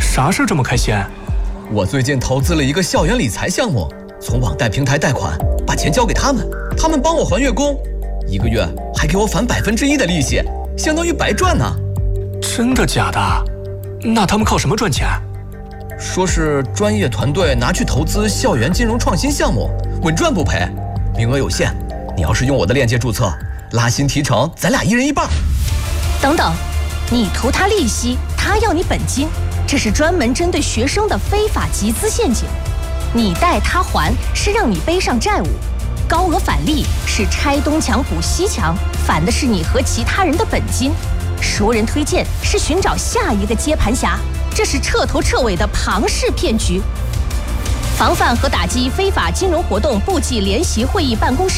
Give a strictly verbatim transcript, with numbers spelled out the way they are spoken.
啥事这么开心？ 我最近投资了一个校园理财项目，从网贷平台贷款，把钱交给他们，他们帮我还月供，一个月还给我返百分之一的利息，相当于白赚呢。 真的假的？那他们靠什么赚钱？ 说是专业团队拿去投资校园金融创新项目，稳赚不赔，名额有限。你要是用我的链接注册，拉新提成，咱俩一人一半。 等等，你图他利息，他要你本金，这是专门针对学生的非法集资陷阱。你贷他还是让你背上债务，高额返利是拆东墙补西墙，返的是你和其他人的本金。熟人推荐是寻找下一个接盘侠，这是彻头彻尾的庞氏骗局。防范和打击非法金融活动部际联席会议办公室